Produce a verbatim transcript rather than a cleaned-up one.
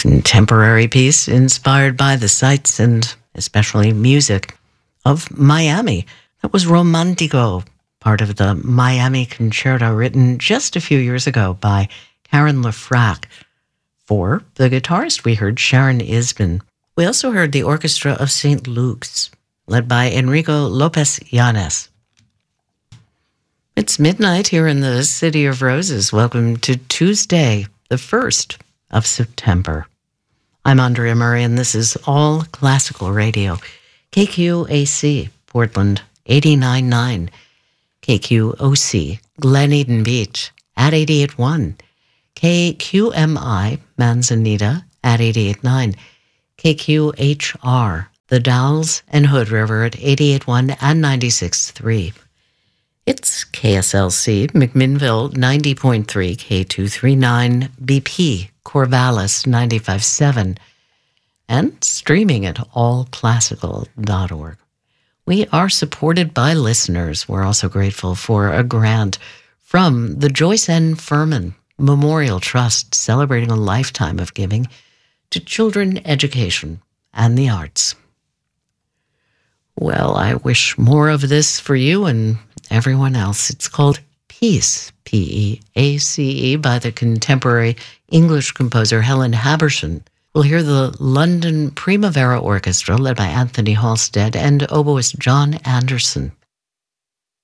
contemporary piece inspired by the sights and especially music of Miami. That was Romantico, part of the Miami Concerto, written just a few years ago by Karen LaFrac. For the guitarist, we heard Sharon Isbin. We also heard the Orchestra of Saint Luke's, led by Enrico Lopez Yanes. It's midnight here in the City of Roses. Welcome to Tuesday, the first of September. I'm Andrea Murray, and this is All Classical Radio. K Q A C, Portland, eighty-nine point nine. K Q O C, Glen Eden Beach, at eighty-eight point one. K Q M I, Manzanita, at eighty-eight point nine. K Q H R, The Dalles and Hood River at eighty-eight point one and ninety-six point three. It's K S L C, McMinnville, ninety point three, K two thirty-nine, B P, Corvallis, ninety-five point seven, and streaming at all classical dot org. We are supported by listeners. We're also grateful for a grant from the Joyce N. Furman Memorial Trust, celebrating a lifetime of giving to children, education, and the arts. Well, I wish more of this for you and everyone else. It's called Peace, P E A C E, by the contemporary English composer Helen Habershon. We'll hear the London Primavera Orchestra, led by Anthony Halstead, and oboist John Anderson.